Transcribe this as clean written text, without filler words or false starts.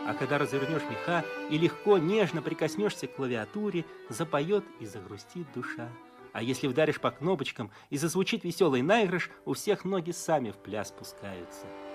А когда развернешь меха и легко, нежно прикоснешься к клавиатуре, запоет и загрустит душа. А если вдаришь по кнопочкам и зазвучит веселый наигрыш, у всех ноги сами в пляс пускаются.